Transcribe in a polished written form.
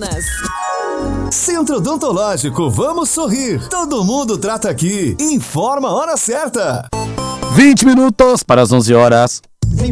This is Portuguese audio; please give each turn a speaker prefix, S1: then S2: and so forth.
S1: Campinas.
S2: Centro Odontológico, vamos sorrir. Todo mundo trata aqui. Informa a hora certa.
S3: 20 minutos para as 11 horas.